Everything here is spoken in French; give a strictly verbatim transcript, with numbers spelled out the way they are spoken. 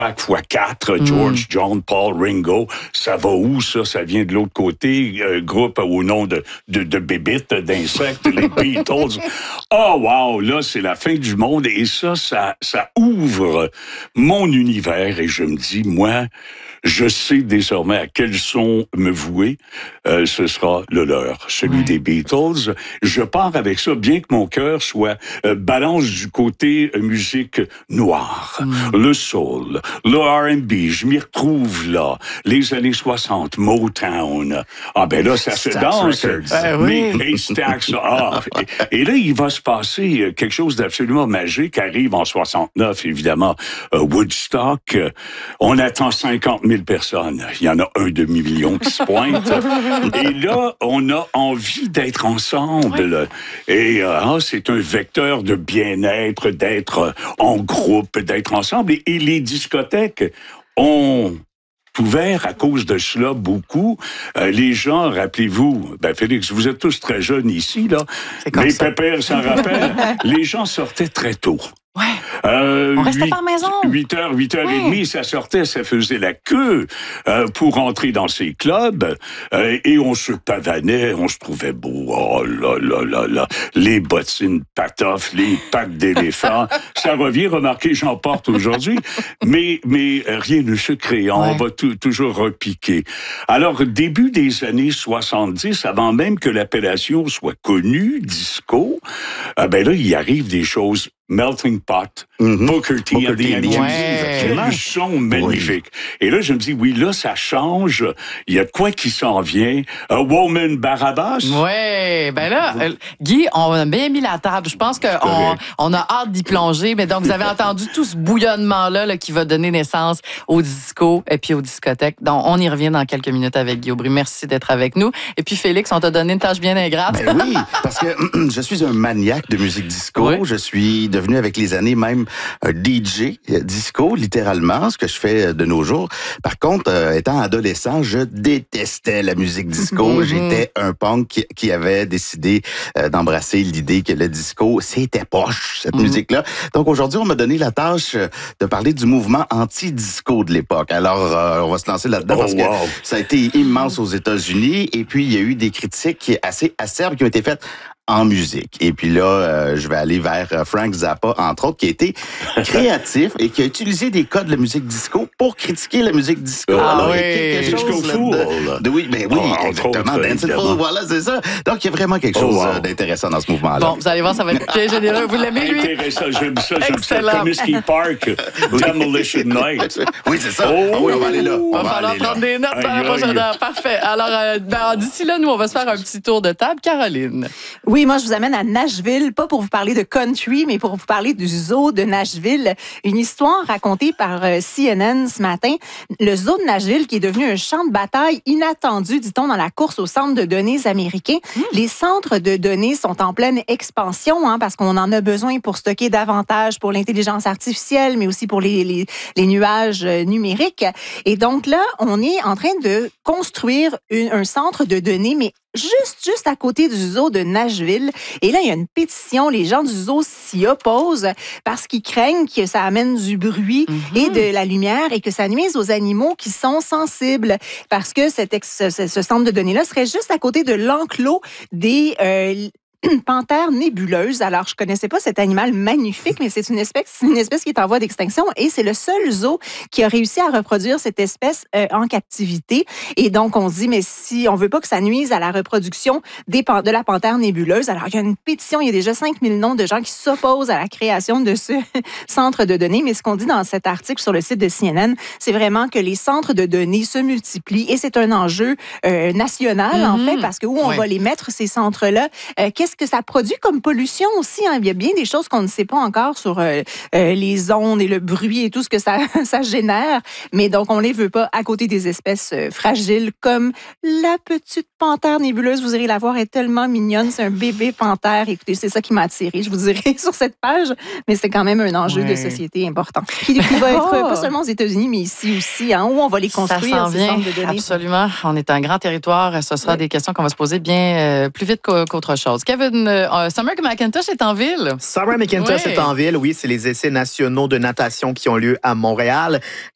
fois quatre, George, mm. John, Paul, Ringo. Ça va où, ça? Ça vient de l'autre côté. Euh, groupe au nom de, de, de bébites, d'insectes, les Beatles. Oh, wow! Là, c'est la fin du monde. Et ça, ça, ça ouvre mon univers. Et je me dis, moi, je sais désormais à quel son me vouer. Euh, ce sera le leur, celui ouais. des Beatles. Je pars avec ça, bien que mon cœur soit euh, balance du côté euh, musique noire, mm. le soul, le R and B. Je m'y retrouve là. Les années soixante, Motown. Ah ben là, ça se danse. Ah, oui. Mais hey, Stax, ah. Et, et là, il va se passer quelque chose d'absolument magique. Arrive en soixante-neuf, évidemment, euh, Woodstock. On attend cinquante mille personnes. Il y en a un demi-million qui se pointent. Et là, on a envie d'être ensemble. Oui. Et euh, ah, c'est un vecteur de bien-être, d'être en groupe, d'être ensemble. Et, et les discothèques ont ouvert à cause de cela beaucoup. Euh, les gens, rappelez-vous, ben Félix, vous êtes tous très jeunes ici, là. Les pépères s'en rappellent. Les gens sortaient très tôt. Ouais. Euh, on restait par maison. huit heures, huit heures et demie, ça sortait, ça faisait la queue euh, pour entrer dans ces clubs. Euh, et on se pavanait, on se trouvait beau. Oh là là là là. Les bottines patoff, les pattes d'éléphant. Ça revient, remarquez, j'en porte aujourd'hui. Mais, mais rien ne se crée. On ouais. va t- toujours repiquer. Alors, début des années soixante-dix, avant même que l'appellation soit connue, disco, euh, ben là, il arrive des choses. Melting Pot, mm-hmm. Booker T, Booker T ouais. Quel son magnifique. Oui. Et là, je me dis, oui, là, ça change. Il y a de quoi qui s'en vient. A Woman Barabbas. Oui, ben là, euh, Guy, on a bien mis la table. Je pense qu'on on a hâte d'y plonger. Mais donc, vous avez entendu tout ce bouillonnement-là là, qui va donner naissance au disco et puis aux discothèques. Donc, on y revient dans quelques minutes avec Guy Aubry. Merci d'être avec nous. Et puis, Félix, on t'a donné une tâche bien ingrate. Ben oui, parce que je suis un maniaque de musique disco. Oui. Je suis de devenu avec les années même un D J disco, littéralement, ce que je fais de nos jours. Par contre, euh, étant adolescent, je détestais la musique disco. Mm-hmm. J'étais un punk qui, qui avait décidé euh, d'embrasser l'idée que le disco, c'était poche, cette mm-hmm. musique-là. Donc aujourd'hui, on m'a donné la tâche de parler du mouvement anti-disco de l'époque. Alors, euh, on va se lancer là-dedans oh, parce wow. que ça a été immense aux États-Unis. Et puis, il y a eu des critiques assez acerbes qui ont été faites en musique. Et puis là, euh, je vais aller vers Frank Zappa, entre autres, qui a été créatif et qui a utilisé des codes de la musique disco pour critiquer la musique disco. Ah Alors, oui, il y a quelque chose de, de, oui, mais oui, oh, exactement. Dance and Fool, voilà, c'est ça. Donc, il y a vraiment quelque chose oh, wow. d'intéressant dans ce mouvement-là. Bon, vous allez voir, ça va être bien généreux. Vous l'aimez, lui? Intéressant, j'aime ça, j'aime Excellent. ça. Comiskey Park, Demolition Night. Oui, c'est ça. Oh, ah oui, on va aller là. On, on va falloir prendre là. des notes dans la prochaine heure. Parfait. Alors, euh, ben, d'ici là, nous, on va se faire un petit tour de table. Caroline. Oui, moi, je vous amène à Nashville, pas pour vous parler de country, mais pour vous parler du zoo de Nashville. Une histoire racontée par C N N ce matin. Le zoo de Nashville qui est devenu un champ de bataille inattendu, dit-on, dans la course aux centres de données américains. Mmh. Les centres de données sont en pleine expansion, hein, parce qu'on en a besoin pour stocker davantage pour l'intelligence artificielle, mais aussi pour les, les, les nuages numériques. Et donc là, on est en train de construire une, un centre de données, mais juste, juste à côté du zoo de Nashville. Et là, il y a une pétition. Les gens du zoo s'y opposent parce qu'ils craignent que ça amène du bruit mm-hmm. et de la lumière et que ça nuise aux animaux qui sont sensibles. Parce que cet ex, ce, ce centre de données-là serait juste à côté de l'enclos des... Euh, une panthère nébuleuse. Alors, je connaissais pas cet animal magnifique, mais c'est une espèce, une espèce qui est en voie d'extinction et c'est le seul zoo qui a réussi à reproduire cette espèce euh, en captivité. Et donc, on se dit, mais si on veut pas que ça nuise à la reproduction des, de la panthère nébuleuse, alors il y a une pétition, il y a déjà cinq mille noms de gens qui s'opposent à la création de ce centre de données. Mais ce qu'on dit dans cet article sur le site de C N N, c'est vraiment que les centres de données se multiplient et c'est un enjeu euh, national, mm-hmm. en fait, parce que où on ouais. va les mettre, ces centres-là, euh, qu'est-ce que ça produit comme pollution aussi? Hein? Il y a bien des choses qu'on ne sait pas encore sur euh, euh, les ondes et le bruit et tout ce que ça, ça génère. Mais donc, on ne les veut pas à côté des espèces euh, fragiles comme la petite panthère nébuleuse. Vous irez la voir, elle est tellement mignonne. C'est un bébé panthère. Écoutez, c'est ça qui m'a attirée, je vous dirai, sur cette page. Mais c'est quand même un enjeu ouais. de société important. Qui, qui va être oh. pas seulement aux États-Unis, mais ici aussi, hein, où on va les construire, ces centres de données. Absolument. On est un grand territoire. Ce sera ouais. des questions qu'on va se poser bien euh, plus vite qu'autre chose. Kevin, euh, Summer McIntosh est en ville. Summer McIntosh oui. est en ville, oui. C'est les essais nationaux de natation qui ont lieu à Montréal.